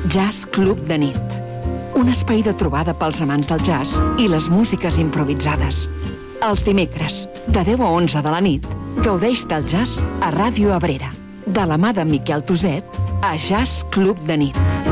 Jazz Club de nit. Un espai de trobada pels amants del jazz i les músiques improvisades. Els dimecres, de 10 a 11 de la nit, gaudeix del jazz a Ràdio Abrera. De la mà de Miquel Toset, a Jazz Club de nit.